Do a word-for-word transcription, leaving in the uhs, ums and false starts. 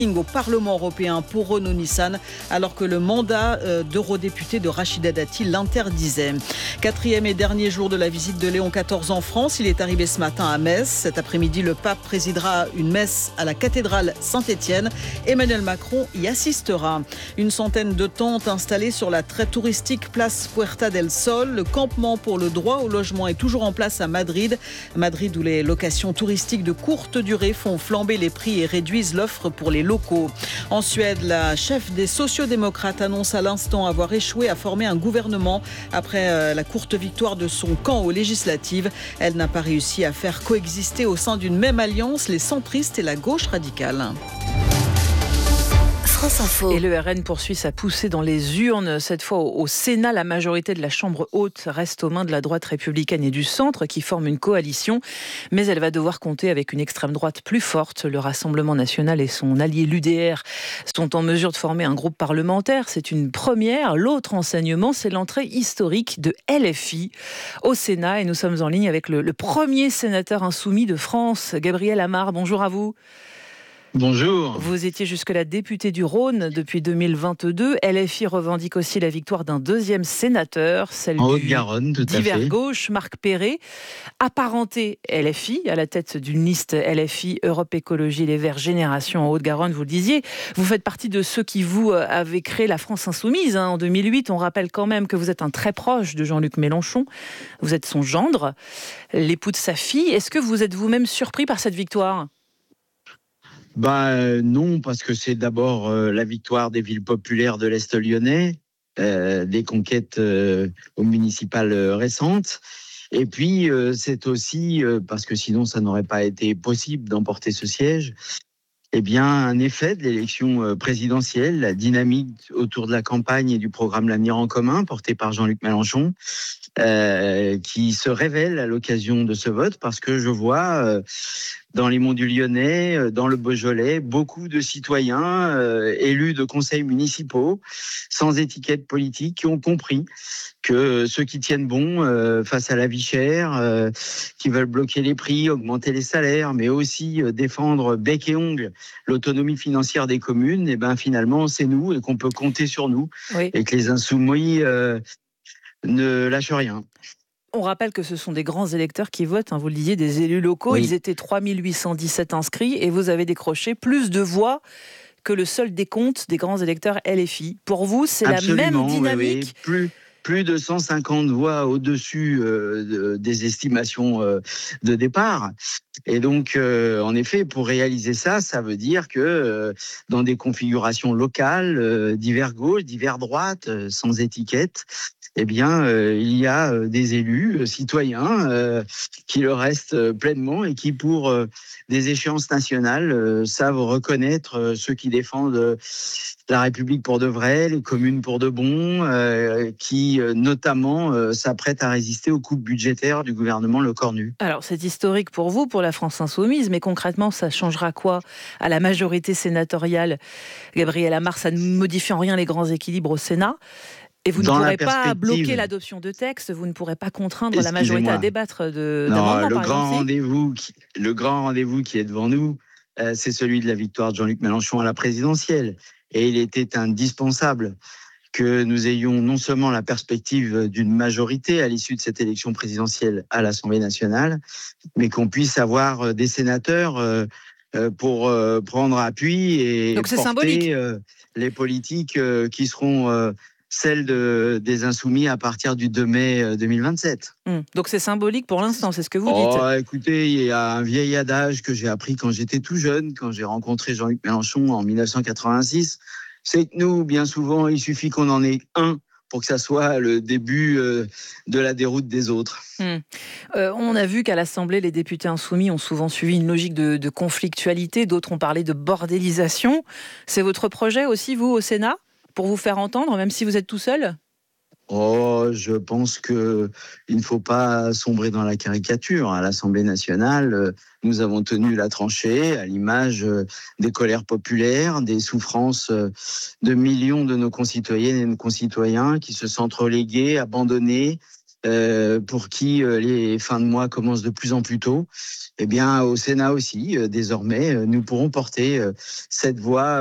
au Parlement européen pour Renaud Nissan, alors que le mandat euh, d'eurodéputé de Rachida Dati l'interdisait. Quatrième et dernier jour de la visite de Léon quatorze en France, il est arrivé ce matin à Metz. Cet après-midi, le pape présidera une messe à la cathédrale Saint-Étienne. Emmanuel Macron y assistera. Une centaine de tentes installées sur la très touristique place Puerta del Sol. Le campement pour le droit au logement est toujours en place à Madrid. Madrid où les locations touristiques de courte durée font flamber les prix et réduisent l'offre pour les locaux. En Suède, la chef des sociodémocrates annonce à l'instant avoir échoué à former un gouvernement après la courte victoire de son camp aux législatives. Elle n'a pas réussi à faire coexister au sein d'une même alliance les centristes et la gauche radicale. Et le R N poursuit sa poussée dans les urnes. Cette fois au Sénat, la majorité de la Chambre haute reste aux mains de la droite républicaine et du centre qui forment une coalition. Mais elle va devoir compter avec une extrême droite plus forte. Le Rassemblement national et son allié l'U D R sont en mesure de former un groupe parlementaire. C'est une première. L'autre enseignement, c'est l'entrée historique de L F I au Sénat. Et nous sommes en ligne avec le, le premier sénateur insoumis de France, Gabriel Amar. Bonjour à vous. Bonjour. Vous étiez jusque-là député du Rhône depuis deux mille vingt-deux. L F I revendique aussi la victoire d'un deuxième sénateur, celle en du Haute-Garonne, tout à divers fait. gauche, Marc Perret, apparenté L F I, à la tête d'une liste L F I, Europe Écologie Les Verts Génération en Haute-Garonne, vous le disiez. Vous faites partie de ceux qui, vous, avez créé la France Insoumise hein, en deux mille huit. On rappelle quand même que vous êtes un très proche de Jean-Luc Mélenchon. Vous êtes son gendre, l'époux de sa fille. Est-ce que vous êtes vous-même surpris par cette victoire ? Bah euh, non, parce que c'est d'abord euh, la victoire des villes populaires de l'Est lyonnais, euh, des conquêtes euh, aux municipales euh, récentes. Et puis euh, c'est aussi, euh, parce que sinon ça n'aurait pas été possible d'emporter ce siège, eh bien un effet de l'élection euh, présidentielle, la dynamique autour de la campagne et du programme L'Avenir en commun, porté par Jean-Luc Mélenchon, euh, qui se révèle à l'occasion de ce vote, parce que je vois... Euh, dans les monts du Lyonnais, dans le Beaujolais, beaucoup de citoyens euh, élus de conseils municipaux, sans étiquette politique, qui ont compris que ceux qui tiennent bon euh, face à la vie chère, euh, qui veulent bloquer les prix, augmenter les salaires, mais aussi euh, défendre bec et ongle l'autonomie financière des communes, et ben finalement c'est nous et qu'on peut compter sur nous, oui. Et que les insoumis euh, ne lâchent rien. On rappelle que ce sont des grands électeurs qui votent, hein, vous le disiez, des élus locaux. Oui. Ils étaient trois mille huit cent dix-sept inscrits et vous avez décroché plus de voix que le seul décompte des grands électeurs L F I. Pour vous, c'est Absolument, la même dynamique. Oui, oui. Plus, plus de cent cinquante voix au-dessus euh, de, des estimations euh, de départ. Et donc, euh, en effet, pour réaliser ça, ça veut dire que euh, dans des configurations locales, euh, divers gauche, divers droite, euh, sans étiquette, eh bien, euh, il y a euh, des élus euh, citoyens euh, qui le restent euh, pleinement et qui, pour euh, des échéances nationales, euh, savent reconnaître euh, ceux qui défendent euh, la République pour de vrai, les communes pour de bon, euh, qui euh, notamment euh, s'apprêtent à résister aux coupes budgétaires du gouvernement Lecornu. Alors, c'est historique pour vous, pour la France Insoumise, mais concrètement, ça changera quoi à la majorité sénatoriale ? Gabriel Amar, ça ne modifie en rien les grands équilibres au Sénat. Et vous Dans ne pourrez pas bloquer l'adoption de textes, vous ne pourrez pas contraindre la majorité à débattre de, non, d'amendements, le par grand exemple. rendez-vous qui, le grand rendez-vous qui est devant nous, euh, c'est celui de la victoire de Jean-Luc Mélenchon à la présidentielle. Et il était indispensable que nous ayons non seulement la perspective d'une majorité à l'issue de cette élection présidentielle à l'Assemblée nationale, mais qu'on puisse avoir des sénateurs euh, pour euh, prendre appui et Donc c'est porter symbolique. Euh, les politiques euh, qui seront... Euh, celle de, des Insoumis à partir du deux mai deux mille vingt-sept. Mmh. Donc c'est symbolique pour l'instant, c'est ce que vous oh, dites. Écoutez, il y a un vieil adage que j'ai appris quand j'étais tout jeune, quand j'ai rencontré Jean-Luc Mélenchon en dix-neuf cent quatre-vingt-six. C'est que nous, bien souvent, il suffit qu'on en ait un pour que ça soit le début euh, de la déroute des autres. Mmh. Euh, on a vu qu'à l'Assemblée, les députés insoumis ont souvent suivi une logique de, de conflictualité. D'autres ont parlé de bordélisation. C'est votre projet aussi, vous, au Sénat ? Pour vous faire entendre, même si vous êtes tout seul ? Oh, je pense qu'il ne faut pas sombrer dans la caricature. À l'Assemblée nationale, nous avons tenu la tranchée à l'image des colères populaires, des souffrances de millions de nos concitoyennes et de nos concitoyens qui se sentent relégués, abandonnés, euh, pour qui euh, les fins de mois commencent de plus en plus tôt. Eh bien, au Sénat aussi, euh, désormais, euh, nous pourrons porter euh, cette voix